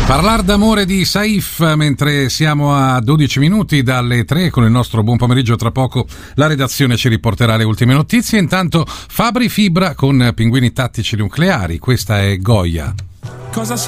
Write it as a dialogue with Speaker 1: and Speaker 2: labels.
Speaker 1: Parlar d'amore di Saif mentre siamo a 12 minuti dalle 3 con il nostro buon pomeriggio. Tra poco la redazione ci riporterà le ultime notizie. Intanto Fabri Fibra con Pinguini Tattici Nucleari. Questa è Goya.
Speaker 2: Cosa